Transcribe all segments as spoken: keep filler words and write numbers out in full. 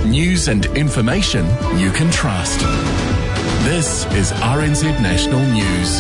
News and information you can trust. This is R N Z National News.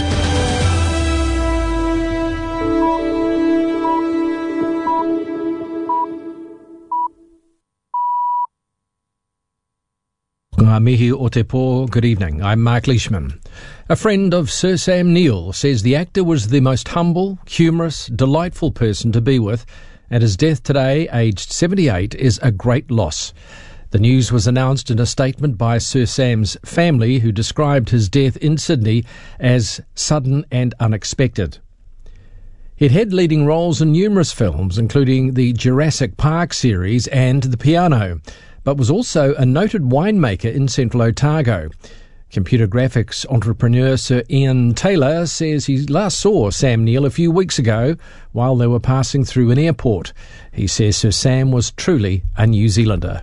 Mihi o te pō, good evening. I'm Mark Leishman. A friend of Sir Sam Neill says the actor was the most humble, humorous, delightful person to be with, and his death today, aged seventy-eight, is a great loss. The news was announced in a statement by Sir Sam's family, who described his death in Sydney as sudden and unexpected. He'd had leading roles in numerous films, including the Jurassic Park series and The Piano, but was also a noted winemaker in Central Otago. Computer graphics entrepreneur Sir Ian Taylor says he last saw Sam Neill a few weeks ago while they were passing through an airport. He says Sir Sam was truly a New Zealander.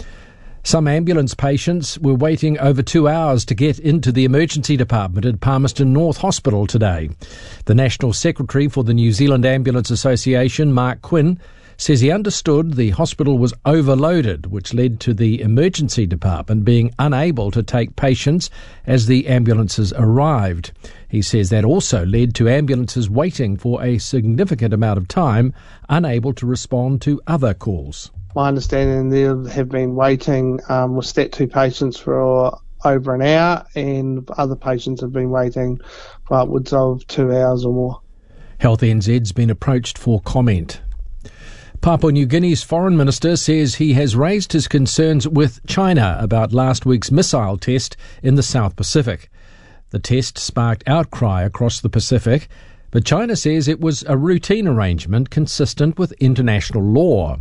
Some ambulance patients were waiting over two hours to get into the emergency department at Palmerston North Hospital today. The National Secretary for the New Zealand Ambulance Association, Mark Quinn, says he understood the hospital was overloaded, which led to the emergency department being unable to take patients as the ambulances arrived. He says that also led to ambulances waiting for a significant amount of time, unable to respond to other calls. My understanding, they have been waiting um, with Stat two patients for over an hour, and other patients have been waiting for upwards of two hours or more. Health N Z's been approached for comment. Papua New Guinea's foreign minister says he has raised his concerns with China about last week's missile test in the South Pacific. The test sparked outcry across the Pacific, but China says it was a routine arrangement consistent with international law.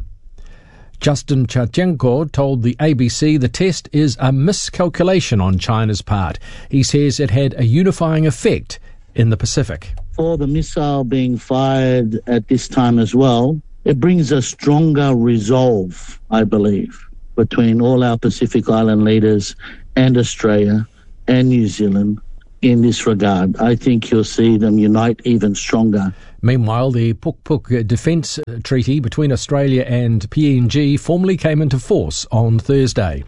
Justin Chachenko told the A B C the test is a miscalculation on China's part. He says it had a unifying effect in the Pacific. For the missile being fired at this time as well, it brings a stronger resolve, I believe, between all our Pacific Island leaders and Australia and New Zealand in this regard. I think you'll see them unite even stronger. Meanwhile, the Puk Puk Defence Treaty between Australia and P N G formally came into force on Thursday.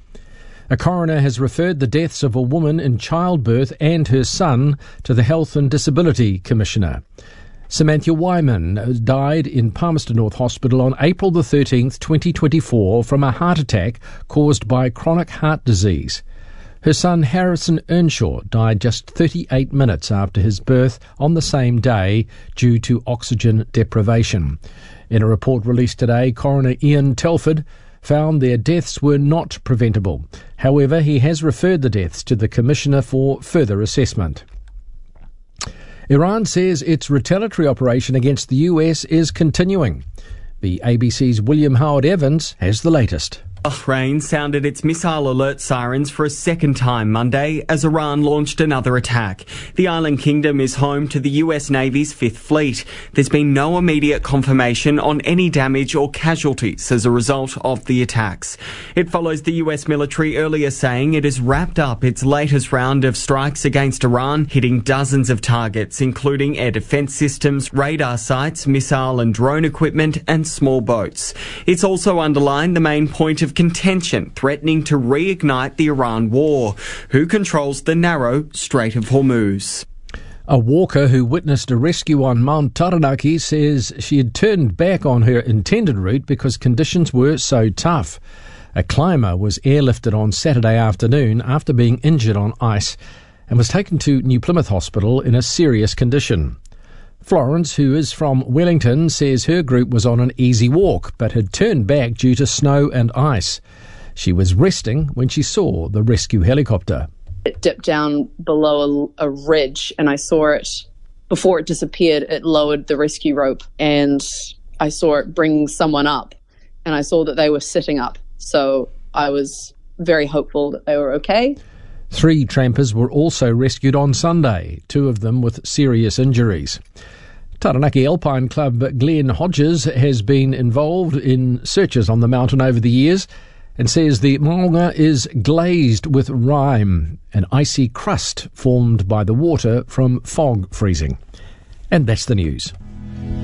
A coroner has referred the deaths of a woman in childbirth and her son to the Health and Disability Commissioner. Samantha Wyman died in Palmerston North Hospital on April the thirteenth, twenty twenty-four from a heart attack caused by chronic heart disease. Her son Harrison Earnshaw died just thirty-eight minutes after his birth on the same day due to oxygen deprivation. In a report released today, Coroner Ian Telford found their deaths were not preventable. However, he has referred the deaths to the Commissioner for further assessment. Iran says its retaliatory operation against the U S is continuing. The A B C's William Howard Evans has the latest. Bahrain sounded its missile alert sirens for a second time Monday as Iran launched another attack. The island kingdom is home to the U S Navy's Fifth Fleet. There's been no immediate confirmation on any damage or casualties as a result of the attacks. It follows the U S military earlier saying it has wrapped up its latest round of strikes against Iran, hitting dozens of targets, including air defense systems, radar sites, missile and drone equipment, and small boats. It's also underlined the main point of contention, threatening to reignite the Iran war. Who controls the narrow Strait of Hormuz? A walker who witnessed a rescue on Mount Taranaki says she had turned back on her intended route because conditions were so tough. A climber was airlifted on Saturday afternoon after being injured on ice and was taken to New Plymouth Hospital in a serious condition. Florence, who is from Wellington, says her group was on an easy walk but had turned back due to snow and ice. She was resting when she saw the rescue helicopter. It dipped down below a, a ridge and I saw it. Before it disappeared, it lowered the rescue rope and I saw it bring someone up and I saw that they were sitting up. So I was very hopeful that they were okay. Three trampers were also rescued on Sunday, two of them with serious injuries. Taranaki Alpine Club Glenn Hodges has been involved in searches on the mountain over the years and says the maunga is glazed with rime, an icy crust formed by the water from fog freezing. And that's the news.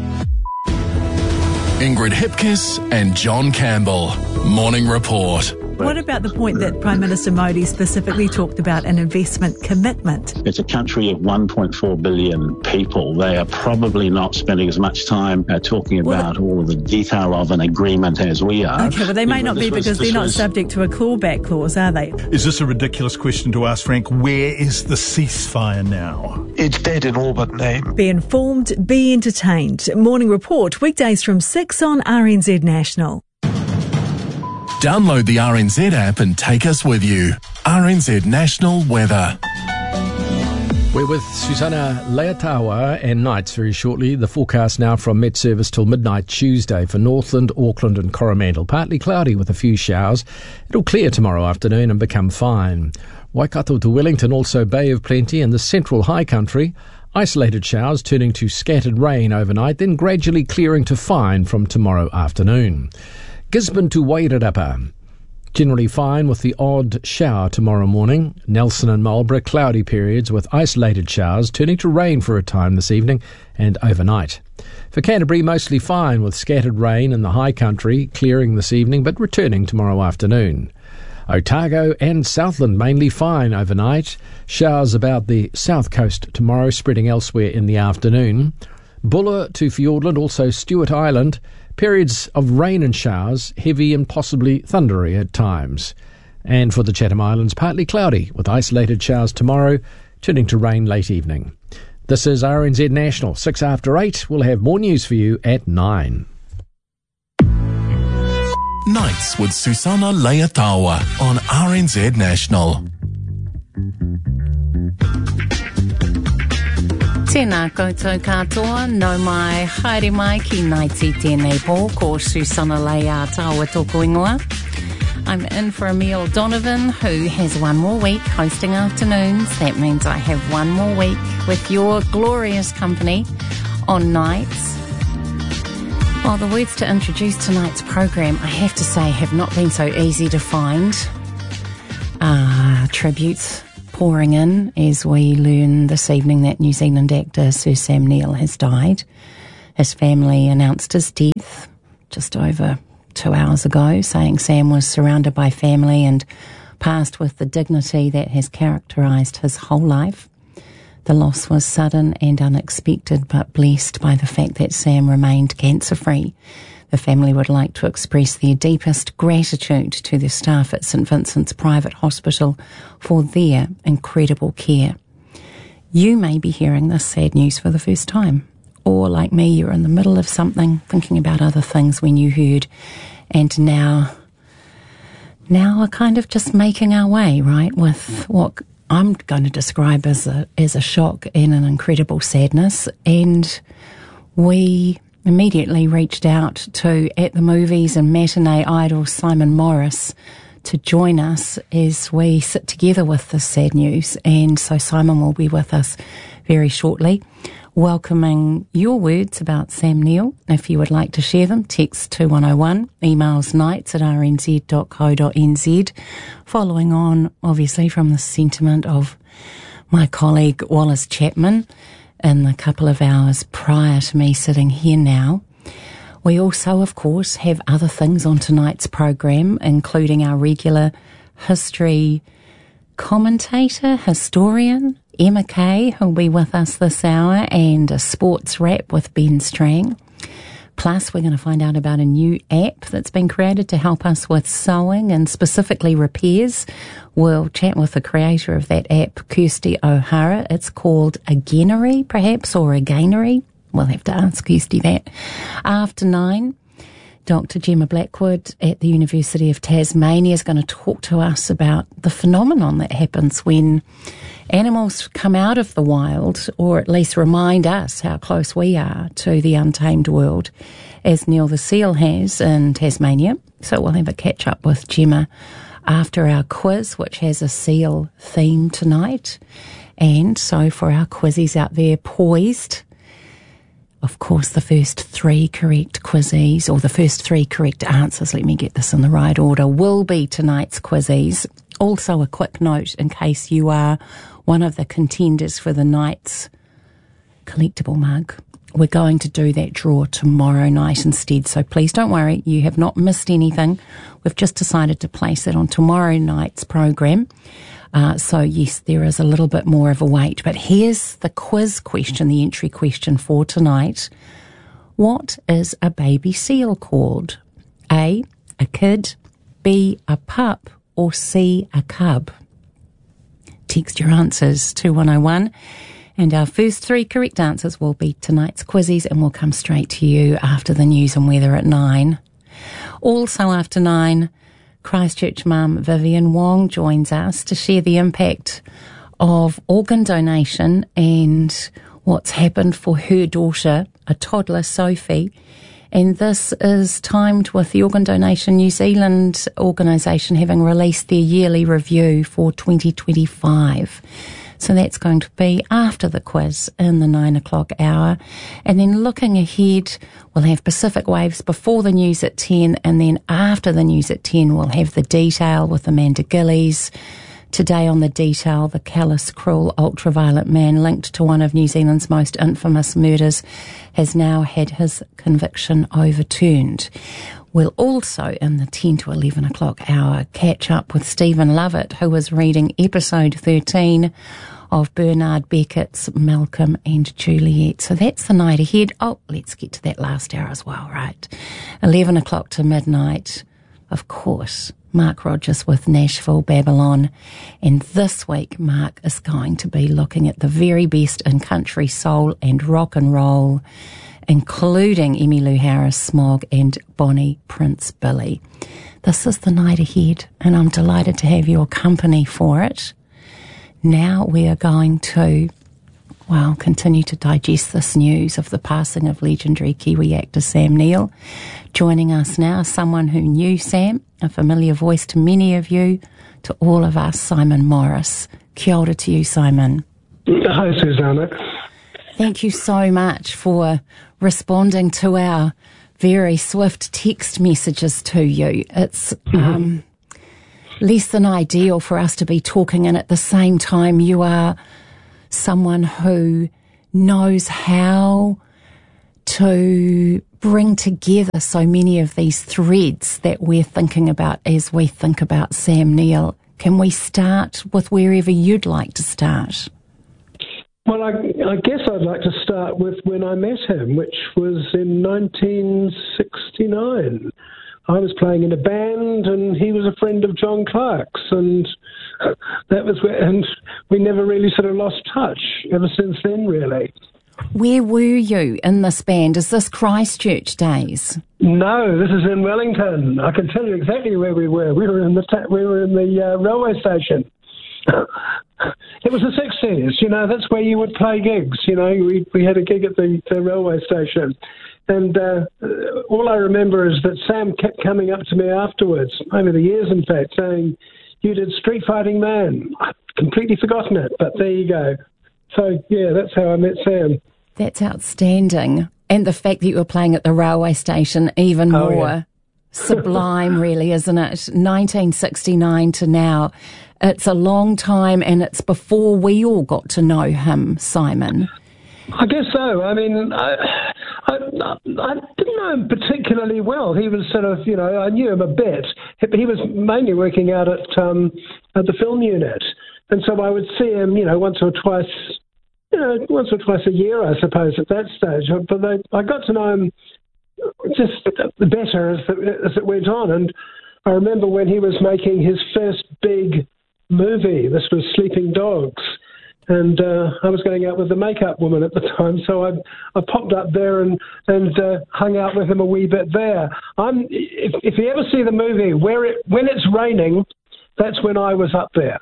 Ingrid Hipkiss and John Campbell. Morning Report. What about the point that Prime Minister Modi specifically talked about an investment commitment? It's a country of one point four billion people. They are probably not spending as much time uh, talking about well, all of the detail of an agreement as we are. Okay, well, they may you not know, be was, because they're not was... subject to a clawback clause, are they? Is this a ridiculous question to ask, Frank? Where is the ceasefire now? It's dead in all but name. Be informed, be entertained. Morning Report, weekdays from six on R N Z National. Download the R N Z app and take us with you. R N Z National Weather. We're with Susanna Leatawa and nights very shortly. The forecast now from Met Service till midnight Tuesday for Northland, Auckland and Coromandel. Partly cloudy with a few showers. It'll clear tomorrow afternoon and become fine. Waikato to Wellington, also Bay of Plenty in the central high country. Isolated showers turning to scattered rain overnight, then gradually clearing to fine from tomorrow afternoon. Gisborne to Wairarapa. Generally fine with the odd shower tomorrow morning. Nelson and Marlborough, cloudy periods with isolated showers turning to rain for a time this evening and overnight. For Canterbury, mostly fine with scattered rain in the high country, clearing this evening but returning tomorrow afternoon. Otago and Southland mainly fine overnight. Showers about the south coast tomorrow, spreading elsewhere in the afternoon. Bulla to Fiordland, also Stewart Island. Periods of rain and showers, heavy and possibly thundery at times. And for the Chatham Islands, partly cloudy with isolated showers tomorrow, turning to rain late evening. This is R N Z National, six after eight. We'll have more news for you at nine. Nights with Susanna Leatawa on R N Z National. Tēnā koutou katoa, no mai, haere mai ki Naiti tēnei pō, ko Susanna Leatawa tōku ingoa. I'm in for Emile Donovan, who has one more week hosting afternoons. That means I have one more week with your glorious company on nights. Well, the words to introduce tonight's program, I have to say, have not been so easy to find. Uh, tributes pouring in as we learn this evening that New Zealand actor Sir Sam Neill has died. His family announced his death just over two hours ago, saying Sam was surrounded by family and passed with the dignity that has characterised his whole life. The loss was sudden and unexpected, but blessed by the fact that Sam remained cancer-free. The family would like to express their deepest gratitude to the staff at St Vincent's Private Hospital for their incredible care. You may be hearing this sad news for the first time, or like me, you're in the middle of something, thinking about other things when you heard, and now, now are kind of just making our way, right, with what I'm going to describe as a as a shock and an incredible sadness. And we immediately reached out to At the Movies and matinee idol Simon Morris to join us as we sit together with this sad news. And so Simon will be with us very shortly, welcoming your words about Sam Neill. If you would like to share them, text two one oh one, emails nights at r n z dot co dot n z. Following on, obviously, from the sentiment of my colleague Wallace Chapman in the couple of hours prior to me sitting here now. We also, of course, have other things on tonight's program, including our regular history commentator, historian, Emma Kay, who'll be with us this hour, and a sports wrap with Ben Strang. Plus, we're going to find out about a new app that's been created to help us with sewing and specifically repairs. We'll chat with the creator of that app, Kirsty O'Hara. It's called a Gainery, perhaps, or a Gainery. We'll have to ask Kirsty that. After nine, Doctor Gemma Blackwood at the University of Tasmania is going to talk to us about the phenomenon that happens when animals come out of the wild, or at least remind us how close we are to the untamed world, as Neil the seal has in Tasmania. So we'll have a catch up with Gemma after our quiz, which has a seal theme tonight. And so for our quizzies out there poised, of course, the first three correct quizzies, or the first three correct answers, let me get this in the right order, will be tonight's quizzies. Also, a quick note in case you are one of the contenders for the night's collectible mug we're going to do that draw tomorrow night instead. So please don't worry, you have not missed anything. We've just decided to place it on tomorrow night's program. Uh, so yes, there is a little bit more of a wait. But here's the quiz question, the entry question for tonight. What is a baby seal called? A, a kid, B, a pup, or C, a cub? Text your answers to one oh one. And our first three correct answers will be tonight's quizzes, and we'll come straight to you after the news and weather at nine. Also after nine, Christchurch mum Vivian Wong joins us to share the impact of organ donation and what's happened for her daughter, a toddler, Sophie. And this is timed with the Organ Donation New Zealand organisation having released their yearly review for twenty twenty-five. So that's going to be after the quiz in the nine o'clock hour. And then looking ahead, we'll have Pacific Waves before the news at ten, and then after the news at ten, we'll have the Detail with Amanda Gillies. Today on the Detail, the callous, cruel, ultraviolet man linked to one of New Zealand's most infamous murders has now had his conviction overturned. We'll also, in the ten to eleven o'clock hour, catch up with Stephen Lovett, who is reading episode thirteen of Bernard Beckett's Malcolm and Juliet. So that's the night ahead. Oh, let's get to that last hour as well, right? eleven o'clock to midnight, of course, Mark Rogers with Nashville Babylon. And this week, Mark is going to be looking at the very best in country soul and rock and roll, including Emmylou Harris, Smog, and Bonnie Prince Billy. This is the night ahead, and I'm delighted to have your company for it. Now we are going to, well, continue to digest this news of the passing of legendary Kiwi actor Sam Neill. Joining us now, someone who knew Sam, a familiar voice to many of you, to all of us, Simon Morris. Kia ora to you, Simon. Hi, Susanna. Thank you so much for responding to our very swift text messages to you. It's mm-hmm. um, less than ideal for us to be talking, and at the same time you are someone who knows how to bring together so many of these threads that we're thinking about as we think about Sam Neill. Can we start with wherever you'd like to start? Well, I, I guess I'd like to start with when I met him, which was in nineteen sixty-nine. I was playing in a band, and he was a friend of John Clark's, and that was where, and we never really sort of lost touch ever since then, really. Where were you in this band? Is this Christchurch days? No, this is in Wellington. I can tell you exactly where we were. We were in the ta- we were in the uh, railway station. It was the sixties, you know, that's where you would play gigs, you know, we we had a gig at the, the railway station, and uh, all I remember is that Sam kept coming up to me afterwards, over the years in fact, saying, you did Street Fighting Man. I'd completely forgotten it, but there you go. So, yeah, that's how I met Sam. That's outstanding. And the fact that you were playing at the railway station, even oh, more yeah. sublime, really, isn't it? nineteen sixty-nine to now. It's a long time, and it's before we all got to know him, Simon. I guess so. I mean, I, I, I didn't know him particularly well. He was sort of, you know, I knew him a bit. He was mainly working out at um, at the film unit. And so I would see him, you know, once or twice, you know, once or twice a year, I suppose, at that stage. But I, I got to know him just better as it, as it went on. And I remember when he was making his first big movie. This was Sleeping Dogs. And uh, I was going out with the makeup woman at the time, so I, I popped up there and, and uh, hung out with him a wee bit there. I'm, if, if you ever see the movie, where it, when it's raining, that's when I was up there.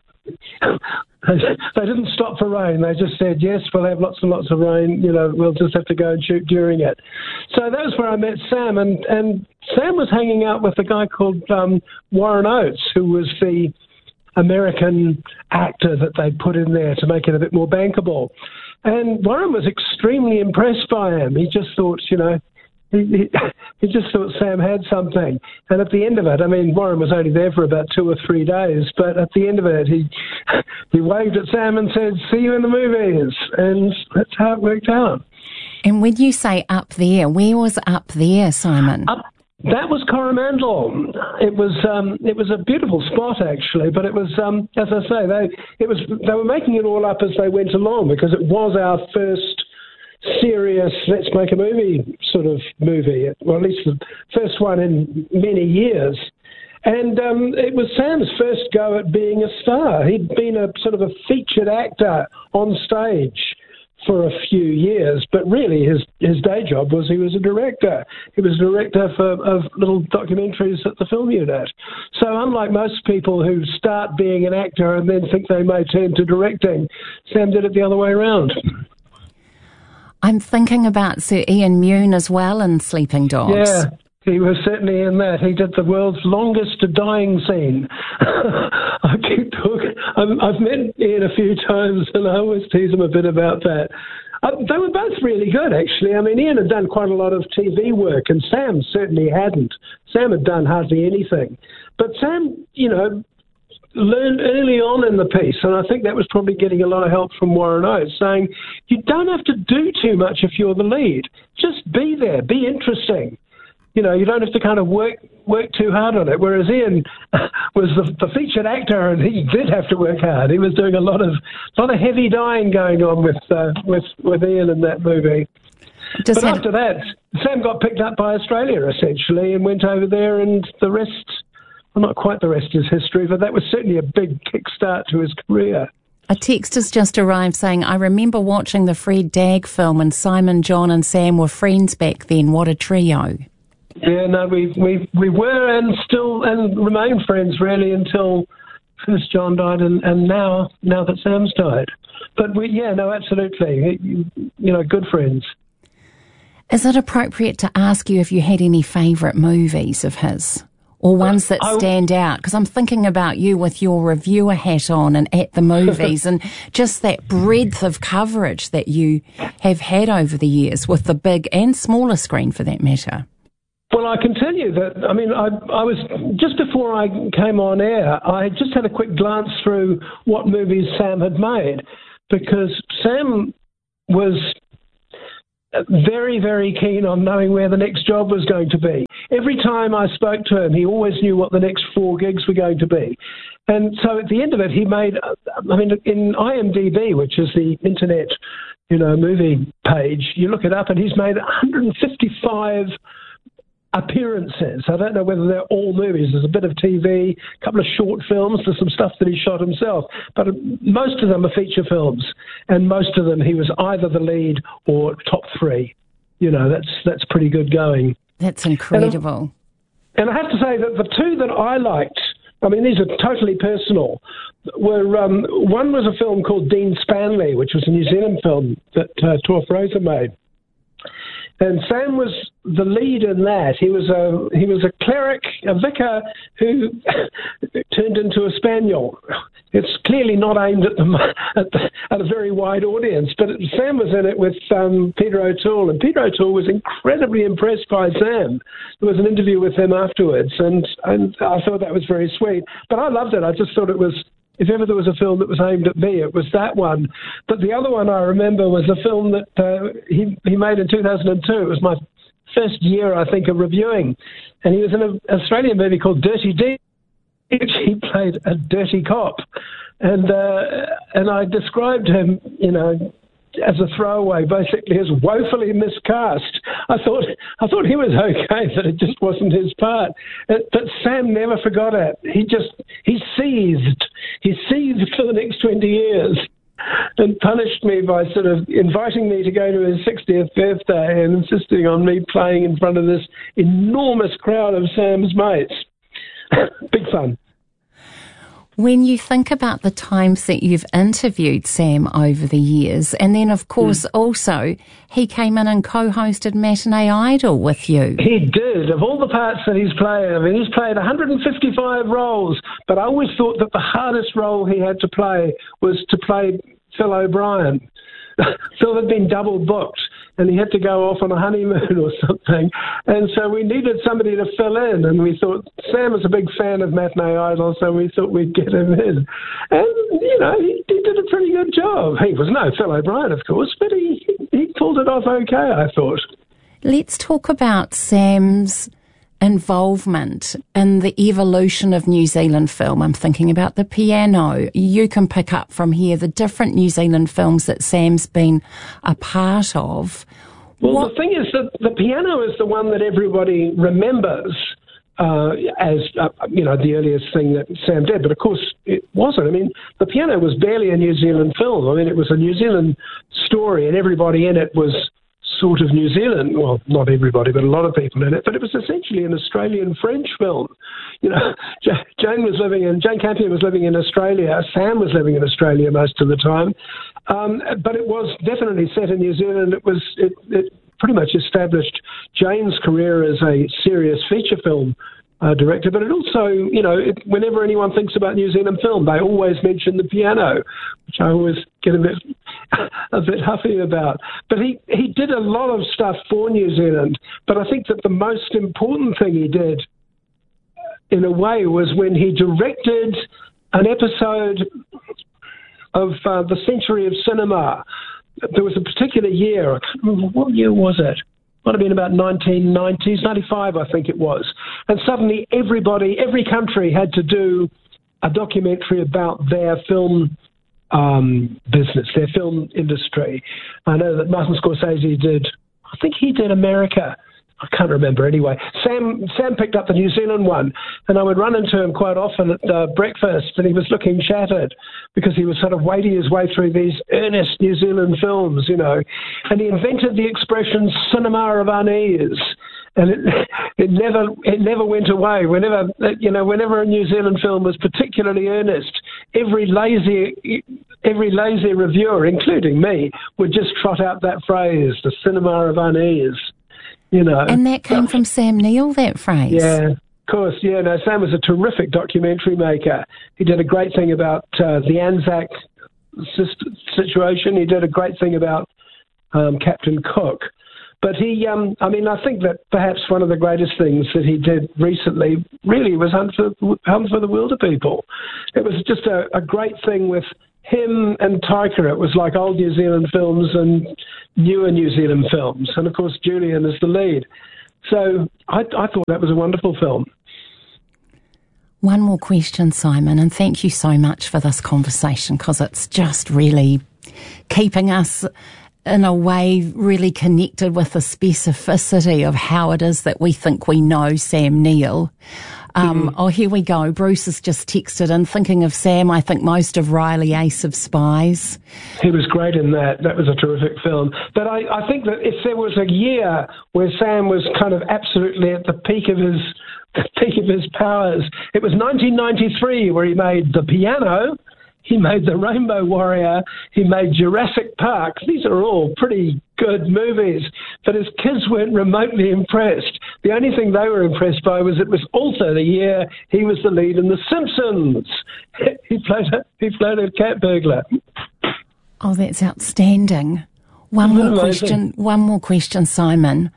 They didn't stop for rain. They just said, yes, we'll have lots and lots of rain. You know, we'll just have to go and shoot during it. So that was where I met Sam. And, and Sam was hanging out with a guy called um, Warren Oates, who was the American actor that they put in there to make it a bit more bankable. And Warren was extremely impressed by him. He just thought, you know, he, he just thought Sam had something. And at the end of it, I mean, Warren was only there for about two or three days, but at the end of it, he he waved at Sam and said, see you in the movies. And that's how it worked out. And when you say up there, where was up there, Simon? Up, that was Coromandel. It was um, it was a beautiful spot actually, but it was um, as I say, they it was they were making it all up as they went along because it was our first serious let's make a movie sort of movie, well at least the first one in many years. And um, it was Sam's first go at being a star. He'd been a sort of a featured actor on stage for a few years, but really his, his day job was he was a director. He was a director for, of little documentaries at the film unit. So unlike most people who start being an actor and then think they may turn to directing, Sam did it the other way around. I'm thinking about Sir Ian Mune as well in Sleeping Dogs. Yeah. He was certainly in that. He did the world's longest dying scene. I keep talking. I'm, I've met Ian a few times, and I always tease him a bit about that. Uh, they were both really good, actually. I mean, Ian had done quite a lot of T V work, and Sam certainly hadn't. Sam had done hardly anything. But Sam, you know, learned early on in the piece, and I think that was probably getting a lot of help from Warren Oates, saying, you don't have to do too much if you're the lead. Just be there. Be interesting. You know, you don't have to kind of work work too hard on it. Whereas Ian was the, the featured actor, and he did have to work hard. He was doing a lot of lot of heavy dying going on with uh, with with Ian in that movie. Just but after that, Sam got picked up by Australia essentially, and went over there, and the rest, well, not quite the rest is history, but that was certainly a big kickstart to his career. A text has just arrived saying, I remember watching the Fred Dagg film, and Simon, John, and Sam were friends back then. What a trio! Yeah, no, we we we were and still and remain friends really until first John died and, and now now that Sam's died. But we, yeah, no, absolutely, you, you know, good friends. Is it appropriate to ask you if you had any favourite movies of his, or ones that I, stand out? Because I'm thinking about you with your reviewer hat on and at the movies, and just that breadth of coverage that you have had over the years with the big and smaller screen, for that matter. Well, I can tell you that, I mean, I, I was, just before I came on air, I just had a quick glance through what movies Sam had made, because Sam was very, very keen on knowing where the next job was going to be. Every time I spoke to him, he always knew what the next four gigs were going to be. And so at the end of it, he made, I mean, in I M D B, which is the internet, you know, movie page, you look it up, and he's made one hundred fifty-five appearances. I don't know whether they're all movies. There's a bit of T V, a couple of short films, there's some stuff that he shot himself, but most of them are feature films, and most of them he was either the lead or top three. You know, that's that's pretty good going. That's incredible. And, and I have to say that the two that I liked, I mean, these are totally personal, were um, one was a film called Dean Spanley, which was a New Zealand film that uh, Tor Fraser made. And Sam was the lead in that. He was a he was a cleric, a vicar who turned into a spaniel. It's clearly not aimed at the, at, the, at a very wide audience, but Sam was in it with um, Peter O'Toole, and Peter O'Toole was incredibly impressed by Sam. There was an interview with him afterwards, and, and I thought that was very sweet. But I loved it. I just thought it was, if ever there was a film that was aimed at me, it was that one. But the other one I remember was a film that uh, he, he made in two thousand two. It was my first year, I think, of reviewing. And he was in an Australian movie called Dirty Deeds. He played a dirty cop. And uh, and I described him, you know, as a throwaway, basically as woefully miscast. I thought I thought he was okay, but it just wasn't his part. But Sam never forgot it. He just, he seethed. He seethed for the next twenty years and punished me by sort of inviting me to go to his sixtieth birthday and insisting on me playing in front of this enormous crowd of Sam's mates. Big fun. When you think about the times that you've interviewed Sam over the years, and then, of course, mm. also he came in and co-hosted Matinee Idol with you. He did. Of all the parts that he's played, I mean, he's played one hundred fifty-five roles, but I always thought that the hardest role he had to play was to play Phil O'Brien. Phil had been double booked, and he had to go off on a honeymoon or something. And so we needed somebody to fill in, and we thought, Sam was a big fan of Matinee Idol, so we thought we'd get him in. And, you know, he, he did a pretty good job. He was no Phil O'Brien, of course, but he, he pulled it off okay, I thought. Let's talk about Sam's involvement in the evolution of New Zealand film. I'm thinking about The Piano. You can pick up from here the different New Zealand films that Sam's been a part of. Well, what... the thing is that The Piano is the one that everybody remembers uh, as, uh, you know, the earliest thing that Sam did. But, of course, it wasn't. I mean, The Piano was barely a New Zealand film. I mean, it was a New Zealand story, and everybody in it was sort of New Zealand, well, not everybody, but a lot of people in it, but it was essentially an Australian-French film. You know, Jane was living in, Jane Campion was living in Australia, Sam was living in Australia most of the time, um, but it was definitely set in New Zealand. It was, it, it pretty much established Jane's career as a serious feature film Uh, director, but it also, you know, it, whenever anyone thinks about New Zealand film, they always mention The Piano, which I always get a bit a bit huffy about. But he, he did a lot of stuff for New Zealand, but I think that the most important thing he did, in a way, was when he directed an episode of uh, the Century of Cinema. There was a particular year, I can't remember, what year was it? Might have been about nineteen nineties, ninety-five, I think it was. And suddenly everybody, every country had to do a documentary about their film um, business, their film industry. I know that Martin Scorsese did, I think he did America. I can't remember anyway. Sam Sam picked up the New Zealand one, and I would run into him quite often at uh, breakfast, and he was looking shattered because he was sort of wading his way through these earnest New Zealand films, you know. And he invented the expression cinema of unease, and it, it never it never went away. Whenever you know, whenever a New Zealand film was particularly earnest, every lazy every lazy reviewer, including me, would just trot out that phrase, the cinema of unease. You know, and that came from Sam Neill, that phrase. Yeah, of course. Yeah, no, Sam was a terrific documentary maker. He did a great thing about uh, the Anzac situation. He did a great thing about um, Captain Cook. But he, um, I mean, I think that perhaps one of the greatest things that he did recently really was Hunt for, Hunt for the Wilder People. It was just a, a great thing with him and Taika. It was like old New Zealand films and newer New Zealand films. And, of course, Julian is the lead. So I, I thought that was a wonderful film. One more question, Simon, and thank you so much for this conversation, because it's just really keeping us, in a way, really connected with the specificity of how it is that we think we know Sam Neill. Um, mm. Oh, here we go. Bruce has just texted in. Thinking of Sam, I think most of Riley, Ace of Spies. He was great in that. That was a terrific film. But I, I think that if there was a year where Sam was kind of absolutely at the peak of his peak of his powers, it was nineteen ninety-three, where he made The Piano, he made The Rainbow Warrior, he made Jurassic Park. These are all pretty good movies, but his kids weren't remotely impressed. The only thing they were impressed by was it was also the year he was the lead in The Simpsons. He played a, he played a cat burglar. Oh, that's outstanding. One more amazing? question. One more question, Simon.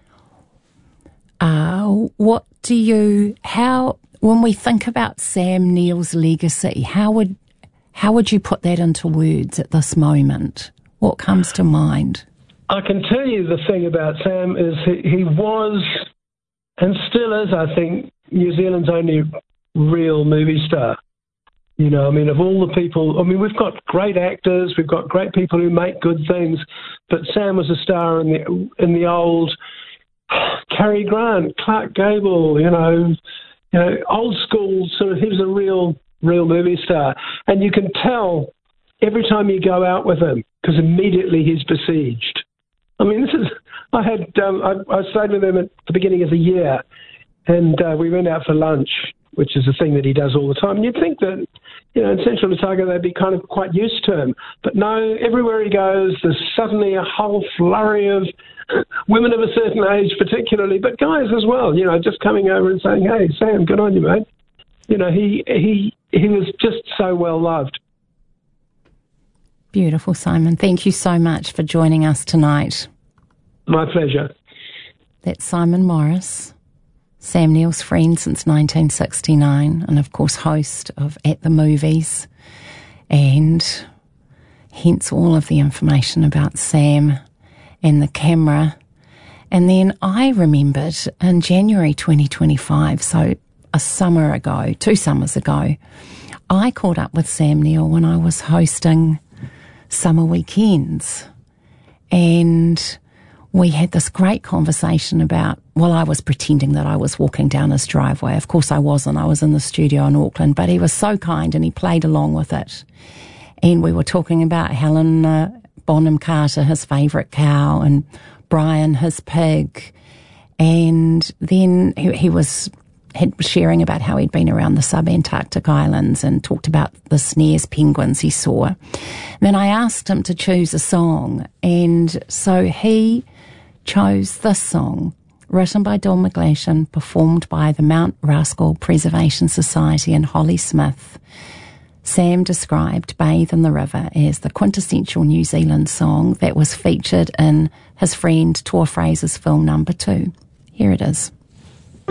Uh, what do you? How when we think about Sam Neill's legacy, how would how would you put that into words at this moment? What comes to mind? I can tell you the thing about Sam is he, he was, and still is, I think, New Zealand's only real movie star. You know, I mean, of all the people, I mean, we've got great actors, we've got great people who make good things, but Sam was a star in the in the old Cary Grant, Clark Gable, you know, you know, old school sort of. He was a real, real movie star, and you can tell every time you go out with him because immediately he's besieged. I mean, this is. I had um, I, I stayed with him at the beginning of the year, and uh, we went out for lunch, which is a thing that he does all the time. And you'd think that, you know, in Central Otago they'd be kind of quite used to him, but no. Everywhere he goes, there's suddenly a whole flurry of women of a certain age, particularly, but guys as well. You know, just coming over and saying, "Hey, Sam, good on you, mate." You know, he he he was just so well loved. Beautiful, Simon. Thank you so much for joining us tonight. My pleasure. That's Simon Morris, Sam Neill's friend since nineteen sixty-nine, and of course host of At the Movies, and hence all of the information about Sam and the camera. And then I remembered in January twenty twenty-five, so a summer ago, two summers ago, I caught up with Sam Neill when I was hosting summer weekends. And we had this great conversation about, well, I was pretending that I was walking down his driveway. Of course I wasn't. I was in the studio in Auckland, but he was so kind and he played along with it. And we were talking about Helen uh, Bonham Carter, his favourite cow, and Brian, his pig. And then he, he was had, sharing about how he'd been around the sub-Antarctic islands and talked about the snares penguins he saw. And then I asked him to choose a song, and so he chose this song, written by Don McGlashan, performed by the Mount Rascal Preservation Society and Holly Smith. Sam described Bathe in the River as the quintessential New Zealand song that was featured in his friend Tor Fraser's film Number Two. Here it is.